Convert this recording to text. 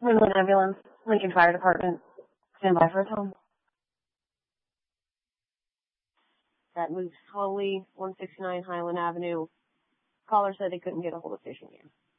Lincoln Ambulance, Lincoln Fire Department, stand by for a tone. That moves slowly, 169 Highland Avenue. Caller said they couldn't get a hold of Fishing Game.